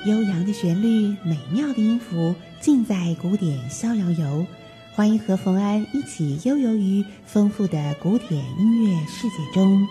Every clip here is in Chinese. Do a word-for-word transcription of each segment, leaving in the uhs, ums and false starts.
悠扬的旋律，美妙的音符，尽在古典逍遥游。欢迎和冯安一起悠游于丰富的古典音乐世界中。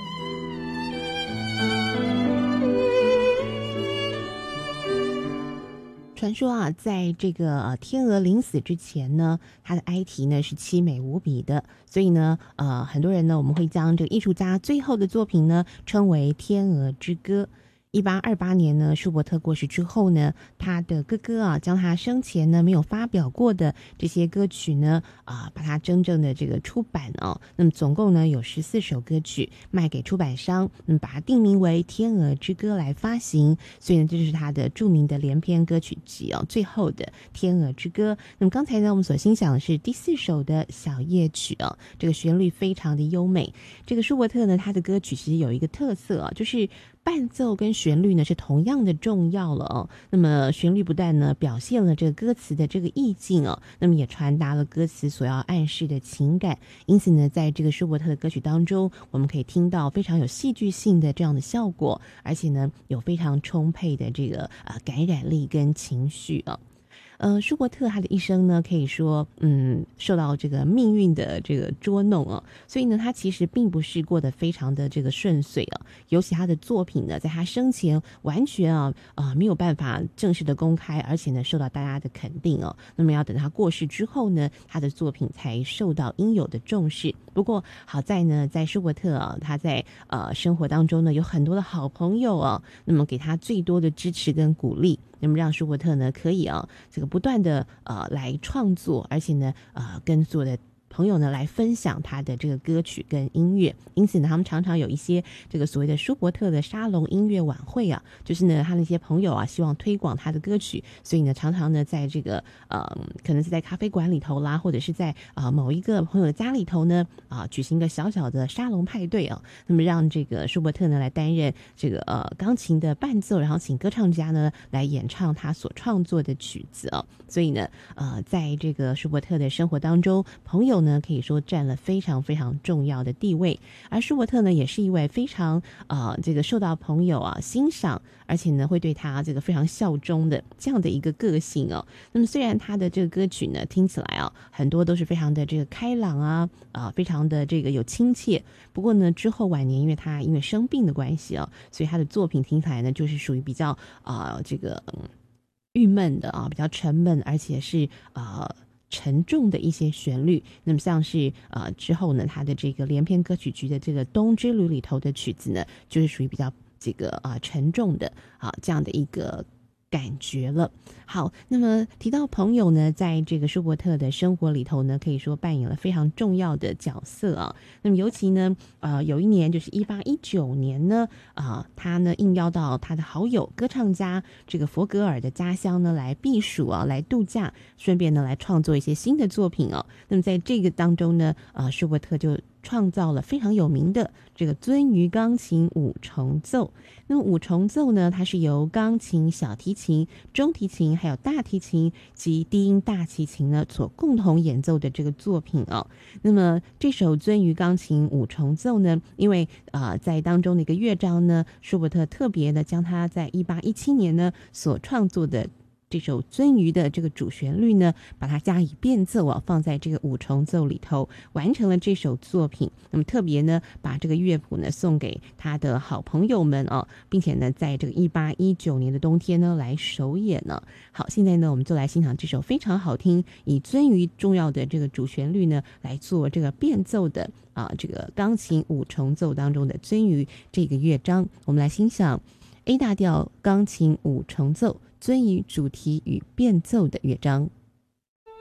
传说啊，在这个、呃、天鹅临死之前呢，他的哀啼呢是凄美无比的，所以呢，呃，很多人呢，我们会将这个艺术家最后的作品呢称为《天鹅之歌》。一八二八年呢，舒伯特过世之后呢，他的哥哥啊，将他生前呢没有发表过的这些歌曲呢，啊，把它真正的这个出版哦。那么总共呢有十四首歌曲卖给出版商，那么把它定名为《天鹅之歌》来发行。所以呢，这就是他的著名的连篇歌曲集哦，最后的《天鹅之歌》。那么刚才呢，我们所欣赏的是第四首的小夜曲哦，这个旋律非常的优美。这个舒伯特呢，他的歌曲其实有一个特色啊，就是伴奏跟旋律呢是同样的重要了哦。那么旋律不但呢表现了这个歌词的这个意境哦，那么也传达了歌词所要暗示的情感。因此呢，在这个舒伯特的歌曲当中，我们可以听到非常有戏剧性的这样的效果，而且呢有非常充沛的这个呃感染力跟情绪哦。呃，舒伯特他的一生呢，可以说，嗯，受到这个命运的这个捉弄啊，所以呢，他其实并不是过得非常的这个顺遂啊。尤其他的作品呢，在他生前完全啊啊、呃、没有办法正式的公开，而且呢，受到大家的肯定哦。那么要等他过世之后呢，他的作品才受到应有的重视。不过好在呢，在舒伯特啊，他在呃生活当中呢，有很多的好朋友啊，那么给他最多的支持跟鼓励。那么让舒伯特呢可以啊这个不断的呃来创作，而且呢呃跟所有的朋友呢来分享他的这个歌曲跟音乐。因此呢，他们常常有一些这个所谓的舒伯特的沙龙音乐晚会啊，就是呢他那些朋友啊希望推广他的歌曲，所以呢常常呢在这个呃可能是在咖啡馆里头啦，或者是在啊、呃、某一个朋友的家里头呢啊、呃、举行一个小小的沙龙派对啊，那么让这个舒伯特呢来担任这个呃钢琴的伴奏，然后请歌唱家呢来演唱他所创作的曲子啊。所以呢呃在这个舒伯特的生活当中，朋友呢可以说占了非常非常重要的地位。而舒伯特呢也是一位非常呃这个受到朋友啊欣赏，而且呢会对他这个非常效忠的这样的一个个性哦。那么虽然他的这个歌曲呢听起来啊很多都是非常的这个开朗啊啊、呃、非常的这个有亲切，不过呢之后晚年因为他因为生病的关系啊，所以他的作品听起来呢就是属于比较啊、呃、这个嗯郁闷的啊，比较沉闷，而且是呃沉重的一些旋律。那么像是呃之后呢，他的这个连篇歌曲集的这个《冬之旅》里头的曲子呢，就是属于比较这个啊、呃、沉重的啊这样的一个感觉了。好，那么提到朋友呢，在这个舒伯特的生活里头呢，可以说扮演了非常重要的角色啊。那么尤其呢，呃，有一年就是一八一九年呢，啊、呃，他呢应邀到他的好友歌唱家这个佛格尔的家乡呢来避暑啊，来度假，顺便呢来创作一些新的作品啊。那么在这个当中呢，呃，舒伯特就创造了非常有名的这个鳟鱼钢琴五重奏。那么五重奏呢，它是由钢琴、小提琴、中提琴还有大提琴及低音大提琴呢所共同演奏的这个作品哦。那么这首鳟鱼钢琴五重奏呢，因为呃在当中的一个乐章呢，舒伯特特别的将它在一八一七年呢所创作的这首鳟鱼的这个主旋律呢，把它加以变奏啊，放在这个五重奏里头，完成了这首作品。那么特别呢，把这个乐谱呢送给他的好朋友们啊，并且呢，在这个一八一九年的冬天呢来首演呢。好，现在呢，我们就来欣赏这首非常好听，以鳟鱼重要的这个主旋律呢来做这个变奏的啊，这个钢琴五重奏当中的鳟鱼这个乐章。我们来欣赏 A 大调钢琴五重奏鳟鱼主题与变奏的乐章。